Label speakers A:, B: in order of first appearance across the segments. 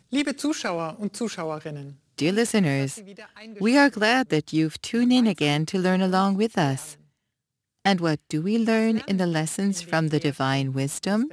A: Liebe Zuschauer und Zuschauerinnen,
B: Dear listeners, we are glad that you've tuned in again to learn along with us. And what do we learn in the lessons from the divine wisdom?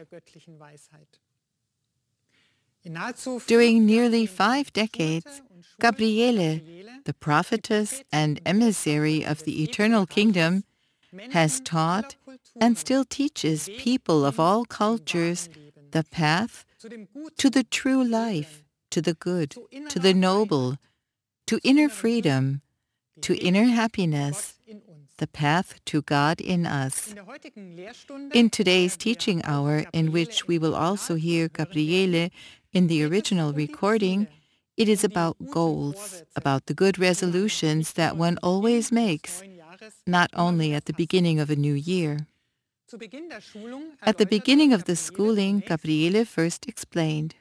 B: During nearly 5 decades, Gabriele, the prophetess and emissary of the eternal kingdom, has taught and still teaches people of all cultures the path to the true life, to the good, to the noble, to inner freedom, to inner happiness, the path to God in us. In today's teaching hour, in which we will also hear Gabriele in the original recording, it is about goals, about the good resolutions that one always makes, not only at the beginning of a new year. At the beginning of the schooling, Gabriele first explained,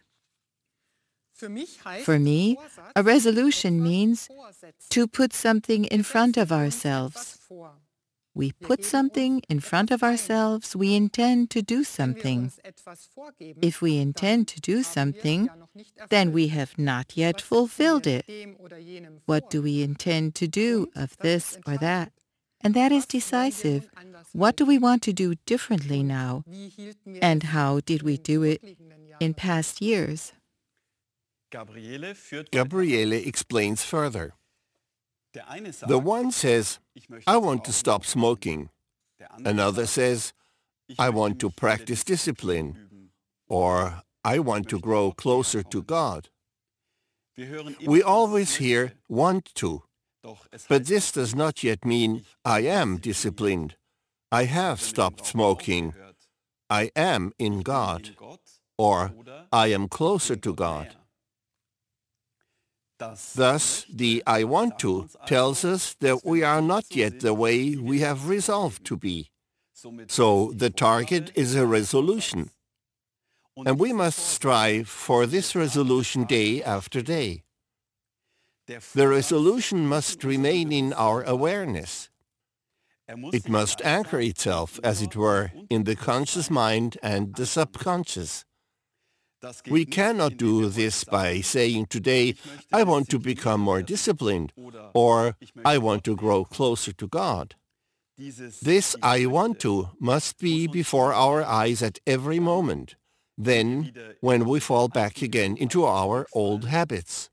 B: "For me, a resolution means to put something in front of ourselves. We put something in front of ourselves, we intend to do something. If we intend to do something, then we have not yet fulfilled it. What do we intend to do of this or that? And that is decisive. What do we want to do differently now? And how did we do it in past years?"
C: Gabriele explains further. The one says, I want to stop smoking. Another says, I want to practice discipline, or I want to grow closer to God. We always hear want to, but this does not yet mean I am disciplined, I have stopped smoking, I am in God, or I am closer to God. Thus, the I want to tells us that we are not yet the way we have resolved to be. So the target is a resolution. And we must strive for this resolution day after day. The resolution must remain in our awareness. It must anchor itself, as it were, in the conscious mind and the subconscious. We cannot do this by saying today, I want to become more disciplined, or I want to grow closer to God. This I want to must be before our eyes at every moment, then when we fall back again into our old habits.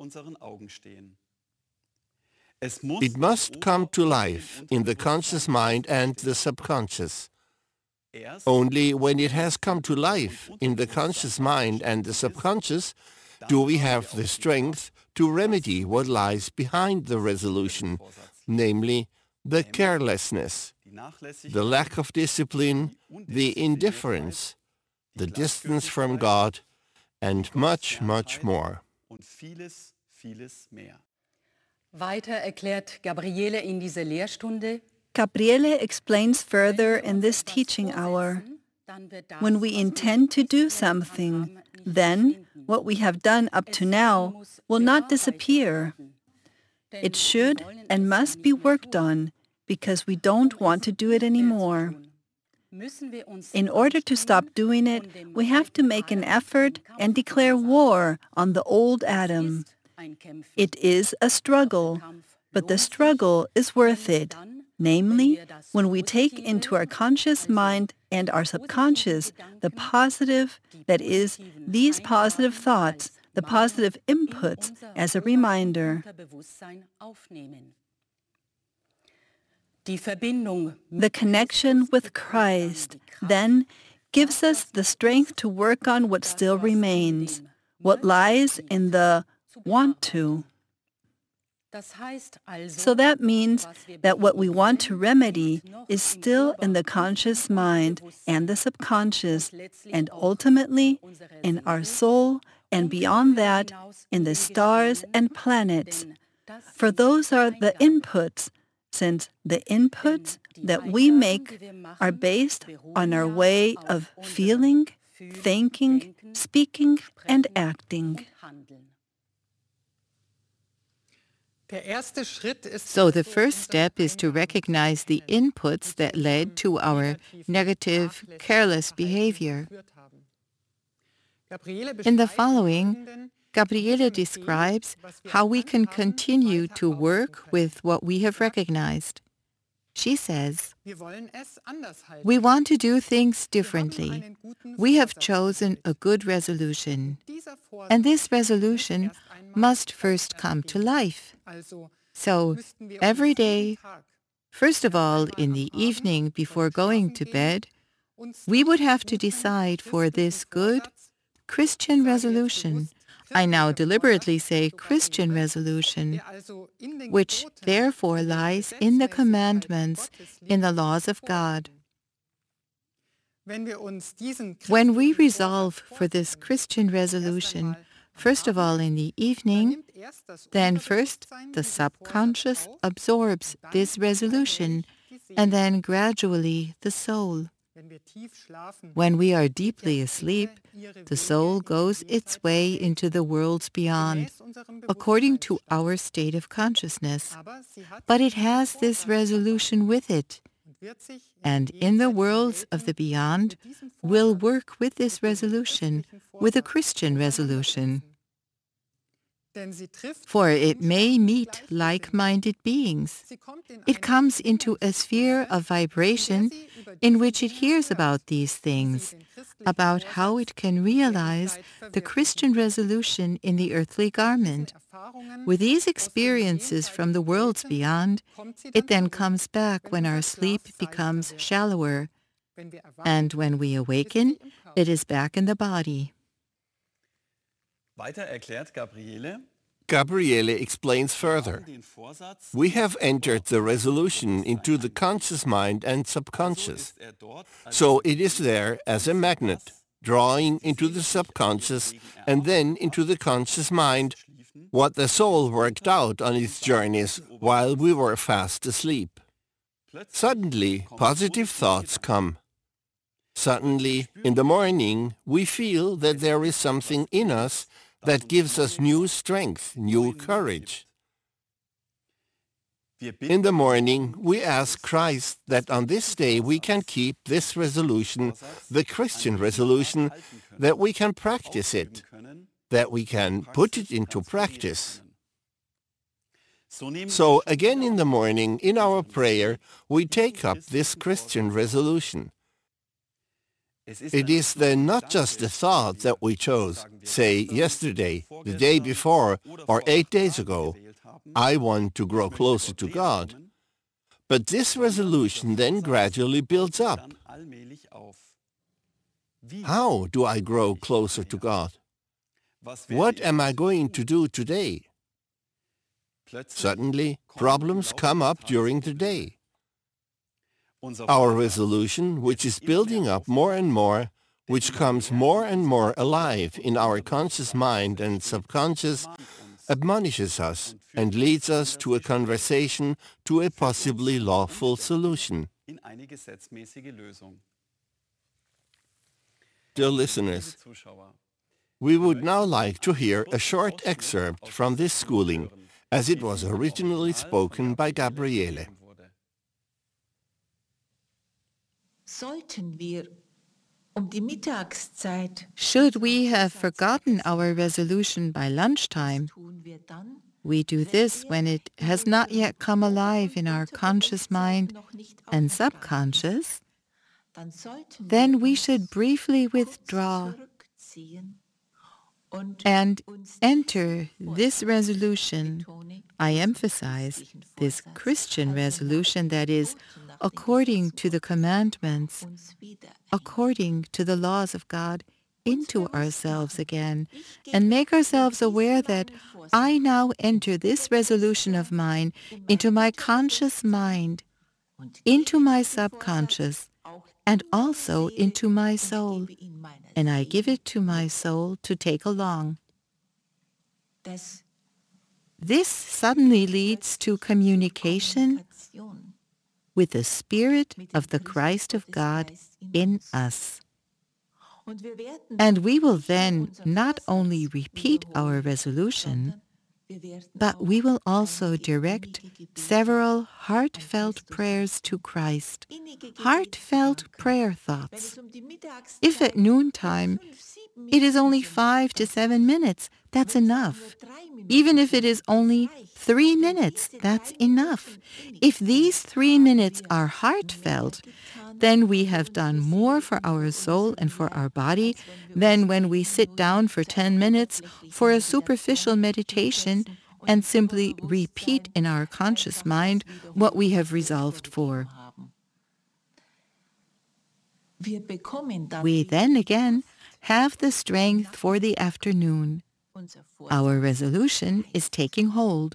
C: It must come to life in the conscious mind and the subconscious. Only when it has come to life in the conscious mind and the subconscious do we have the strength to remedy what lies behind the resolution, namely the carelessness, the lack of discipline, the indifference, the distance from God, and much, much more.
D: Weiter erklärt Gabriele in dieser Lehrstunde,
E: Gabriele explains further in this teaching hour, when we intend to do something, then what we have done up to now will not disappear. It should and must be worked on because we don't want to do it anymore. In order to stop doing it, we have to make an effort and declare war on the old Adam. It is a struggle, but the struggle is worth it. Namely, when we take into our conscious mind and our subconscious the positive, that is, these positive thoughts, the positive inputs as a reminder. The connection with Christ then gives us the strength to work on what still remains, what lies in the want to. So that means that what we want to remedy is still in the conscious mind and the subconscious, and ultimately in our soul, and beyond that, in the stars and planets. For those are the inputs, since the inputs that we make are based on our way of feeling, thinking, speaking, and acting.
B: So the first step is to recognize the inputs that led to our negative, careless behavior. In the following, Gabriele describes how we can continue to work with what we have recognized. She says, "We want to do things differently. We have chosen a good resolution, and this resolution must first come to life. So every day, first of all in the evening before going to bed, we would have to decide for this good Christian resolution. I now deliberately say Christian resolution, which therefore lies in the commandments, in the laws of God. When we resolve for this Christian resolution, first of all in the evening, then first the subconscious absorbs this resolution, and then gradually the soul. When we are deeply asleep, the soul goes its way into the worlds beyond, according to our state of consciousness. But it has this resolution with it, and in the worlds of the beyond will work with this resolution, with a Christian resolution. For it may meet like-minded beings. It comes into a sphere of vibration in which it hears about these things, about how it can realize the Christian resolution in the earthly garment. With these experiences from the worlds beyond, it then comes back when our sleep becomes shallower, and when we awaken, it is back in the body."
F: Weiter erklärt Gabriele,
C: Gabriele explains further. We have entered the resolution into the conscious mind and subconscious. So it is there as a magnet, drawing into the subconscious and then into the conscious mind what the soul worked out on its journeys while we were fast asleep. Suddenly, positive thoughts come. Suddenly, in the morning, we feel that there is something in us that gives us new strength, new courage. In the morning, we ask Christ that on this day we can keep this resolution, the Christian resolution, that we can practice it, that we can put it into practice. So again in the morning, in our prayer, we take up this Christian resolution. It is then not just a thought that we chose, say yesterday, the day before, or 8 days ago, I want to grow closer to God. But this resolution then gradually builds up. How do I grow closer to God? What am I going to do today? Suddenly, problems come up during the day. Our resolution, which is building up more and more, which comes more and more alive in our conscious mind and subconscious, admonishes us and leads us to a conversation, to a possibly lawful solution. Dear listeners, we would now like to hear a short excerpt from this schooling, as it was originally spoken by Gabriele.
B: Should we have forgotten our resolution by lunchtime, we do this when it has not yet come alive in our conscious mind and subconscious, then we should briefly withdraw and enter this resolution. I emphasize this Christian resolution that is according to the commandments, according to the laws of God, into ourselves again, and make ourselves aware that I now enter this resolution of mine into my conscious mind, into my subconscious, and also into my soul, and I give it to my soul to take along. This suddenly leads to communication with the Spirit of the Christ of God in us. And we will then not only repeat our resolution, but we will also direct several heartfelt prayers to Christ, heartfelt prayer thoughts. If at noontime it is only 5 to 7 minutes. That's enough. Even if it is only 3 minutes, that's enough. If these 3 minutes are heartfelt, then we have done more for our soul and for our body than when we sit down for 10 minutes for a superficial meditation and simply repeat in our conscious mind what we have resolved for. We then again have the strength for the afternoon. Our resolution is taking hold.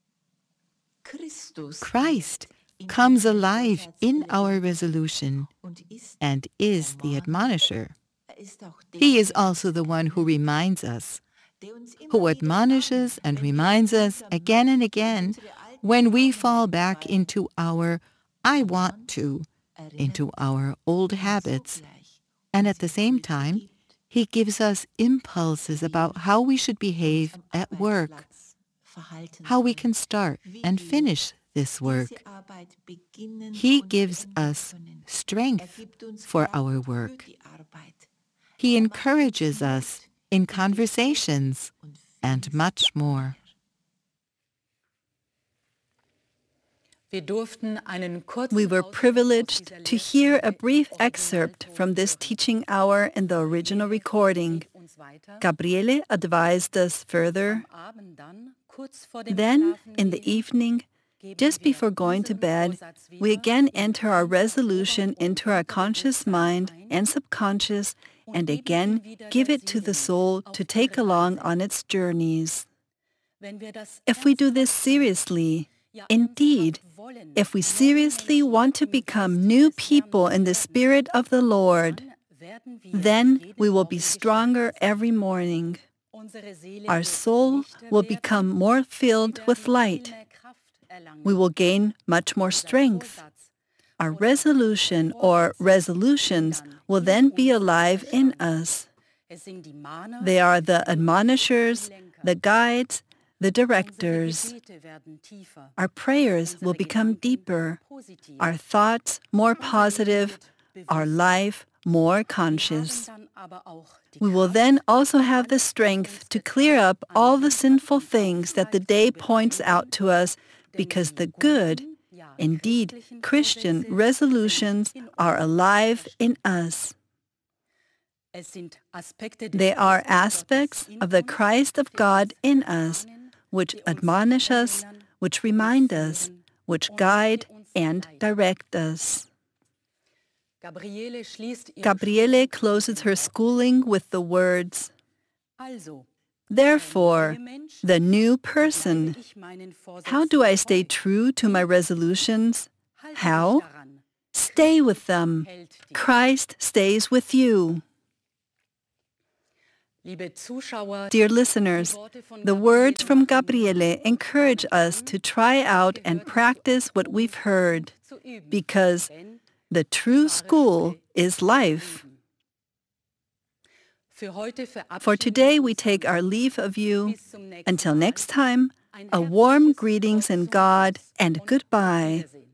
B: Christ comes alive in our resolution and is the admonisher. He is also the one who reminds us, who admonishes and reminds us again and again when we fall back into our "I want to," into our old habits, and at the same time, He gives us impulses about how we should behave at work, how we can start and finish this work. He gives us strength for our work. He encourages us in conversations and much more.
E: We were privileged to hear a brief excerpt from this teaching hour in the original recording. Gabriele advised us further. Then, in the evening, just before going to bed, we again enter our resolution into our conscious mind and subconscious and again give it to the soul to take along on its journeys. If we do this seriously, indeed, if we seriously want to become new people in the Spirit of the Lord, then we will be stronger every morning. Our soul will become more filled with light. We will gain much more strength. Our resolution or resolutions will then be alive in us. They are the admonishers, the guides, the directors. Our prayers will become deeper, our thoughts more positive, our life more conscious. We will then also have the strength to clear up all the sinful things that the day points out to us, because the good, indeed Christian resolutions are alive in us. They are aspects of the Christ of God in us, which admonish us, which remind us, which guide and direct us. Gabriele closes her schooling with the words, "Therefore, the new person. How do I stay true to my resolutions? How? Stay with them. Christ stays with you." Dear listeners, the words from Gabriele encourage us to try out and practice what we've heard, because the true school is life. For today, we take our leave of you. Until next time, a warm greetings in God and goodbye.